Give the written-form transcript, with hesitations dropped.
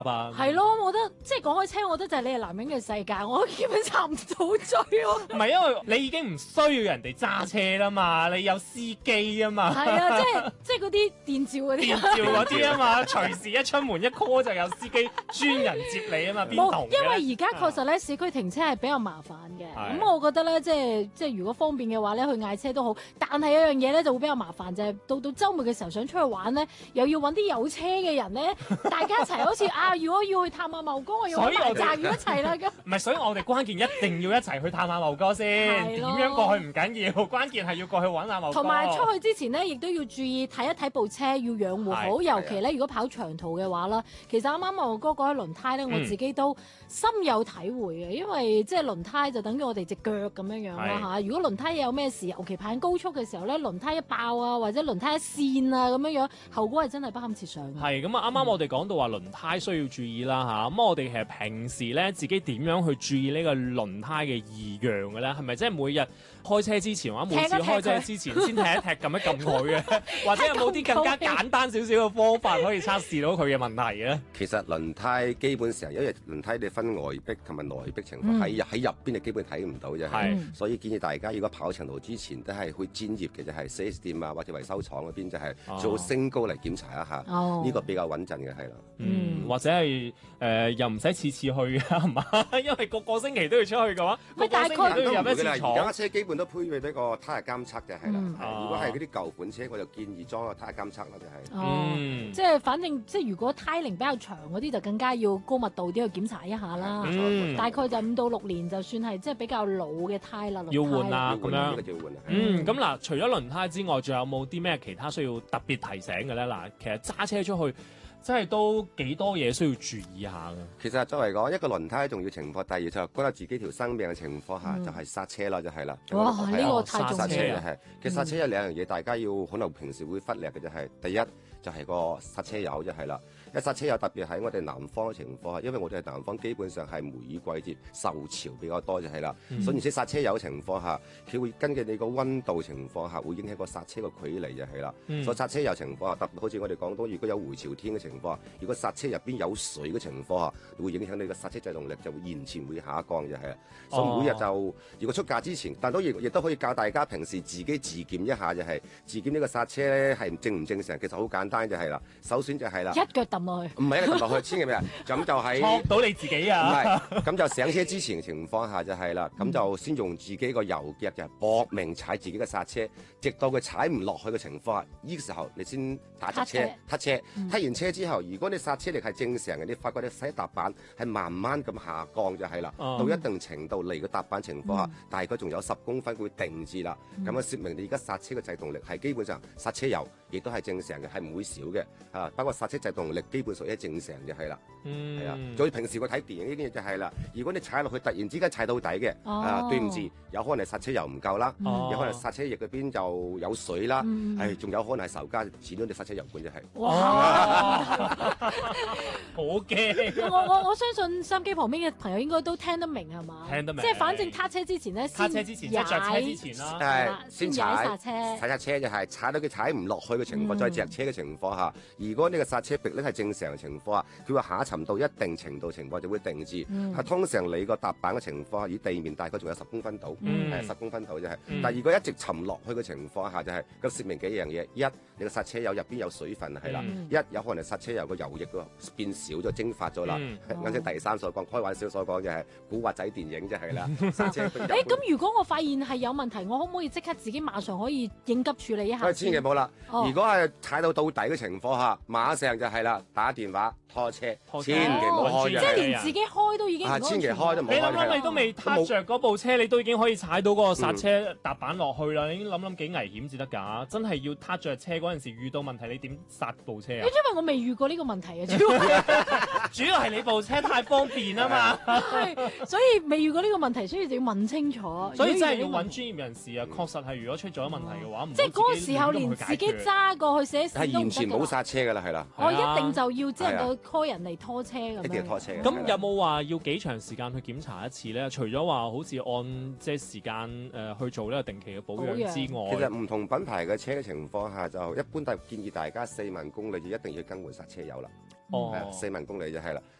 係咯，我覺得即係講開車，我覺得就係你係男人嘅世界，我基本插唔到嘴喎。 唔係因為你已經唔需要人哋揸車啦嘛，你有司機啊嘛。 係啊，即係嗰啲電召嗰啲。 電召嗰啲啊嘛，隨時一出門一 call 就有司機專人接你啊嘛，邊同嘅？ 因為而家確實咧，市區停車係比較麻煩嘅。咁我覺得咧，即係如果方便嘅話咧，去嗌車都好。但係有樣嘢咧就會比較麻煩，就係到週末嘅時候想出去玩咧，又要揾啲有車嘅人咧，大家一齊好似如果要去探下茂哥，我要揾埋扎魚一齊啦咁。 唔係，所以我哋關鍵一定要一齊去探下茂哥先。點樣過去唔緊要，關鍵係要過去揾下茂哥。 同埋出去之前咧，亦都要注意睇一睇部車，要養護好。尤其咧，如果跑長途嘅話啦，其實啱啱茂哥講起輪胎咧，我自己都深有體會嘅，因為即係輪胎就等於我哋隻腳咁樣啦嚇。如果輪胎有咩事，尤其跑高速嘅時候咧，輪胎一爆啊，或者輪胎一跣啊咁樣，後果係真係不堪設想。 係咁啊！啱啱我哋講到話輪胎需要注意啦嚇，咁我哋其實平時咧自己點樣去注意呢個輪胎嘅異樣嘅咧？係咪即係每日開車之前或者每次開車之前先踢一踢撳一撳佢嘅？或者有冇啲更加簡單少少嘅方法可以測試到佢嘅問題嘅？ 其實輪胎基本上，因為輪胎你分外壁同埋內壁情況，喺入邊你基本睇唔到啫。係，所以建議大家如果跑長途之前都係去專業嘅，就係 4S 店啊或者維修廠嗰邊就係做升高嚟檢查一下，呢個比較穩陣嘅係啦。 或者係又唔使次次去嘅係嘛？因為個星期都要出去嘅話，個星期都要入一次廠。 而家車基本都配備呢個胎壓監測嘅係啦。如果係嗰啲舊款車，我就建議裝個胎壓監測啦，就係。 即係反正即係如果胎齡比較長嗰啲，就更加要高密度啲去檢查一下啦。大概就5到6年，就算係即係比較老嘅胎啦。 要換啊咁樣。 要換啊。 咁嗱，除咗輪胎之外，仲有冇啲咩其他需要特別提醒嘅咧？嗱，其實揸車出去。真係都幾多嘢需要注意下嘅。 其實作為講一個輪胎重要情況，第二就係覺得自己條生命嘅情況下，就係剎車啦，就係啦。 哇！呢個太重要啦。係，其實剎車有兩樣嘢，大家要可能平時會忽略嘅就係，第一就係個剎車油就係啦。一剎車油特別喺我哋南方嘅情況下，因為我哋係南方基本上係梅雨季節受潮比較多就係啦。所以而且剎車油嘅情況下，佢會根據你個溫度情況下，會影響個剎車嘅距離就係啦。所以剎車油情況下，特別好似我哋廣東，如果有回潮天嘅情況下，如果剎車入邊有水嘅情況下，會影響你個剎車制動力，就會完全會下降就係啦。所以每日就如果出價之前，但都亦都可以教大家平時自己自檢一下就係自檢呢個剎車咧係正唔正常，其實好簡單就係啦。首先就係啦， 一腳揼落去， 唔係一個揼落去，千祈咩啊？咁就係錯到你自己啊！ 唔係，咁就上車之前嘅情況下就係啦，咁就先用自己個油腳就係搏命踩自己嘅剎車，直到佢踩唔落去嘅情況下，呢個時候你先打側車，撻車，撻完車之後，如果你剎車力係正常嘅，你發覺你踩踏板係慢慢咁下降就係啦，到一定程度嚟個踏板情況下，大概仲有10公分會定住啦，咁啊説明你而家剎車嘅制動力係基本上剎車油亦都係正常嘅，係唔會少嘅，包括剎車制動力基本上係正常就係啦，係啊，所以平時我睇電影呢啲嘢就係啦，如果你踩落去突然之間踩到底嘅，對唔住，有可能係剎車油唔夠啦，有可能剎車液嗰邊就有水啦，仲有可能係仇家剪咗你剎車油管就係。 好驚！ 我相信收音機旁邊嘅朋友應該都聽得明係嘛？ 聽得明。 即係反正撻車之前咧， 撻車之前即係着車之前啦， 先踩剎車就係踩到佢踩唔落去嘅情況，再着車嘅情況下，如果呢個剎車迫力係正常嘅情況下，佢會下沉到一定程度情況就會定住。通常你個踏板嘅情況下，與地面大概仲有10公分度，10公分度就係。但係如果一直沉落去嘅情況下，就係咁説明幾樣嘢：一，你個剎車油入邊有水分係啦；一，有可能剎車油個油液變少咗、蒸發咗啦。啱先第三所講，開玩笑所講就係古惑仔電影就係啦。剎車咁如果我發現係有問題，我可唔可以即刻自己馬上可以應急處理一下？ 千祈冇啦！如果係踩到底嘅情況下，馬上就係啦，打電話拖車，千祈唔好開。 即係連自己開都已經千祈開都唔好開。 你諗你都未撻着嗰部車，你都已經可以踩到嗰個剎車踏板落去啦。你已經諗幾危險至得㗎？真係要撻着車嗰陣時遇到問題，你點剎部車啊？ 因為我未遇過呢個問題啊， 主要係你部車太方便啊嘛。 係，所以未遇過呢個問題，所以就要問清楚。 所以真係要揾專業人士啊！確實係，如果出咗問題嘅話， 即係嗰個時候連自己揸過去寫線係完全冇剎車㗎啦，係啦。 我一定就要即係個 call 人嚟拖車咁樣。 一定要拖車。 咁有冇話要幾長時間去檢查一次咧？除咗話好似按即係時間去做呢個定期嘅保養之外， 其實唔同品牌嘅車嘅情況下，就一般都建議大家4萬公里就一定要更換剎車油啦。 哦 4萬公里就係啦。